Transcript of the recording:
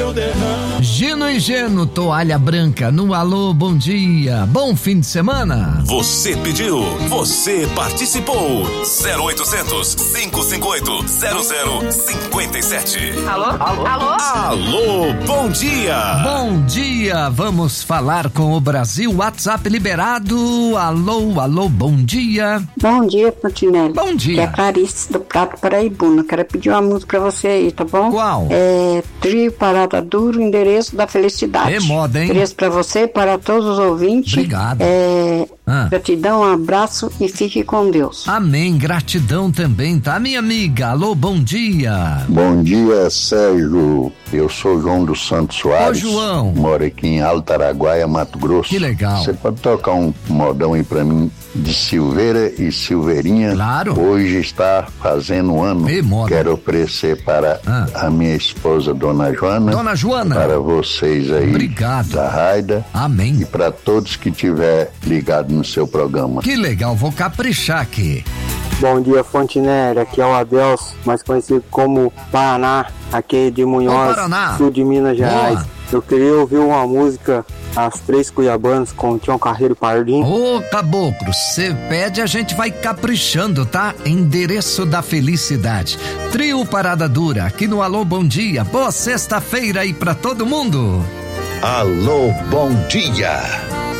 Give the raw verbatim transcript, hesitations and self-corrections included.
teu derrame. Gino e Geno, toalha branca no Alô Bom Dia. Bom fim de semana. Você pediu, você participou. zero oitocentos, cinco cinco oito, zero zero cinco sete. Alô? Alô? Alô? Alô, bom dia. Bom dia, vamos falar com o Brasil. WhatsApp liberado. Alô, alô, bom dia. Bom dia, Fontinelli. Bom dia. Que é a Clarice do Prato Paraibuna. Quero pedir uma música pra você aí, tá bom? Qual? É Trio Parada Duro, Endereço da Felicidade. É moda, hein? Endereço pra você, para todos os ouvintes. Obrigado. É... Ah. Gratidão, um abraço e fique com Deus. Amém, gratidão também, tá, minha amiga? Alô, bom dia. Bom dia, Sérgio. Eu sou João dos Santos Soares. Ô, João. Moro aqui em Alto Araguaia, Mato Grosso. Que legal. Você pode tocar um modão aí pra mim de Silveira e Silveirinha? Claro. Hoje está fazendo um ano. E moda. Quero oferecer para Ah. a minha esposa, Dona Joana. Dona Joana. Para vocês aí. Obrigado. Da Raida. Amém. E para todos que tiver ligado no seu programa. Que legal, vou caprichar aqui. Bom dia, Fontinelli, aqui é o Adelso, mais conhecido como Paraná, aqui de Munhoz, Paraná. sul de Minas Gerais. Boa. Eu queria ouvir uma música, As Três Cuiabanas, com Tião Carreiro e Pardinho. Ô, caboclo, cê pede, a gente vai caprichando, tá? Endereço da Felicidade. Trio Parada Dura, aqui no Alô Bom Dia. Boa sexta-feira aí pra todo mundo. Alô, bom dia.